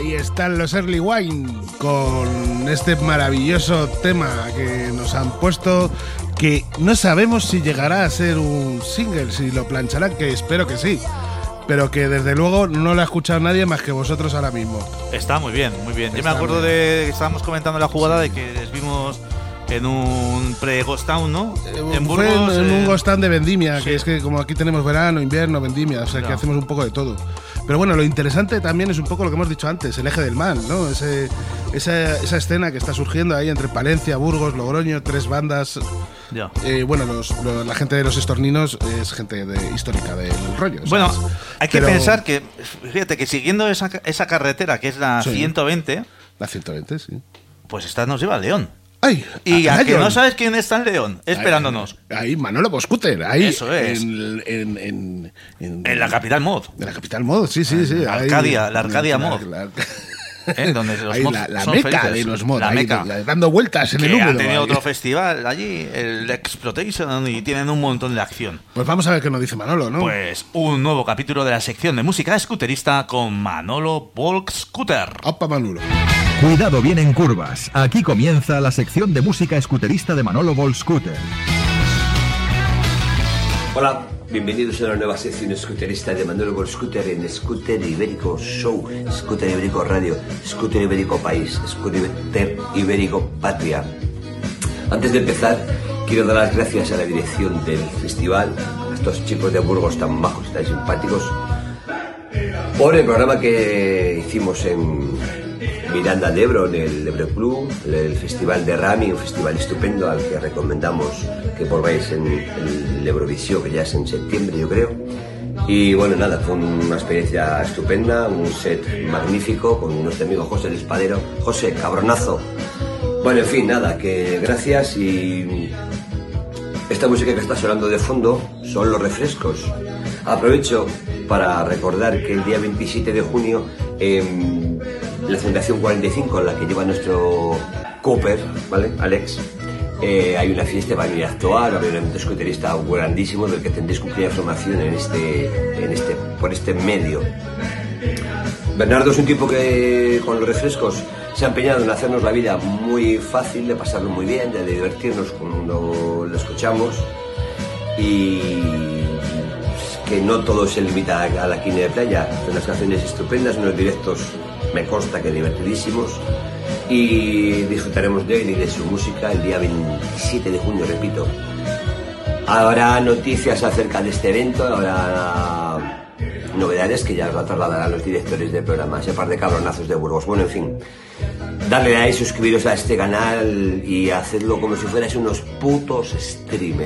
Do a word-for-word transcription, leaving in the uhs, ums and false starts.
Ahí están los Early Wine con este maravilloso tema que nos han puesto, que no sabemos si llegará a ser un single, si lo plancharán, que espero que sí, pero que desde luego no lo ha escuchado nadie más que vosotros ahora mismo. Está muy bien, muy bien. Yo Está me acuerdo bien. de que estábamos comentando la jugada de que les vimos en un pre-Ghost Town, ¿no? En Fue Burgos, en, en un Ghost Town de vendimia, sí. Que es que como aquí tenemos verano, invierno, vendimia, o sea, claro, que hacemos un poco de todo. Pero bueno, lo interesante también es un poco lo que hemos dicho antes, el eje del mal, ¿no? Ese, esa, esa escena que está surgiendo ahí entre Palencia, Burgos, Logroño, tres bandas. Ya. Eh, bueno, los, los, la gente de los estorninos es gente de, histórica del rollo. ¿sabes? Bueno, hay que Pero, pensar que, fíjate, que siguiendo esa, esa carretera que es la sí, ciento veinte, la ciento veinte, sí, pues esta nos lleva a León. Ay, y a, a, a que no sabes quién está en León, esperándonos. Ahí, ahí Manolo Boscúter, ahí. Eso es. En, en, en, en, en la capital mod. En la capital mod, sí, sí, sí. La Arcadia, ahí, la Arcadia la, mod. La, la, ¿Eh? Donde los ahí, mods la, la son meca felices. de los mods, la ahí, meca. La, dando vueltas en que el húmedo. Han tenido ahí. otro festival allí, el Exploitation, y tienen un montón de acción. Pues vamos a ver qué nos dice Manolo, ¿no? Pues un nuevo capítulo de la sección de música scooterista con Manolo Volkscooter. ¡Opa, Manolo! Cuidado, vienen curvas. Aquí comienza la sección de música scooterista de Manolo Volkscooter. Hola, bienvenidos a una nueva sección scooterista de Manolo Volkscooter en Scooter Ibérico Show, Scooter Ibérico Radio, Scooter Ibérico País, Scooter Ibérico Patria. Antes de empezar, quiero dar las gracias a la dirección del festival, a estos chicos de Burgos tan majos, tan simpáticos, por el programa que hicimos en Miranda de Ebro, en el Ebro Club, el Festival de Rami, un festival estupendo al que recomendamos que volváis en el Eurovisión, que ya es en septiembre, yo creo. Y bueno, nada, fue una experiencia estupenda, un set magnífico con nuestro amigo José el Espadero. José, cabronazo. Bueno, en fin, nada, que gracias. Y esta música que está sonando de fondo son Los Refrescos. Aprovecho para recordar que el día veintisiete de junio eh, la Fundación cuarenta y cinco, en la que lleva nuestro Cooper, ¿vale? Alex, eh, hay una fiesta, va a venir a actuar, va a haber un evento scooterista grandísimo del que tendréis cumplida información en este, en este, por este medio. Bernardo es un tipo que con Los Refrescos se ha empeñado en hacernos la vida muy fácil, de pasarlo muy bien, de divertirnos cuando lo escuchamos, y que no todo se limita a la quina de playa. Son unas canciones estupendas, unos directos, me consta que divertidísimos, y disfrutaremos de él y de su música el día veintisiete de junio, repito. Habrá noticias acerca de este evento, habrá novedades que ya os va a trasladar a los directores del programa, ese par de cabronazos de Burgos. Bueno, en fin, darle like, suscribiros a este canal y hacedlo como si fuerais unos putos streamers.